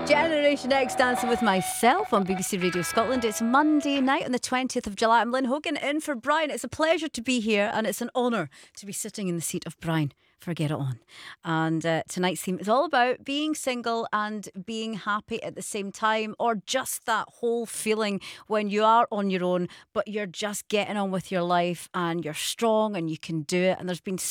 Generation X dancing with myself on BBC Radio Scotland. It's Monday night on the 20th of July. I'm Lynn Hogan in for Brian. It's a pleasure to be here and it's an honour to be sitting in the seat of Brian for Get It On. And tonight's theme is all about being single and being happy at the same time, or just that whole feeling when you are on your own but you're just getting on with your life and you're strong and you can do it. And there's been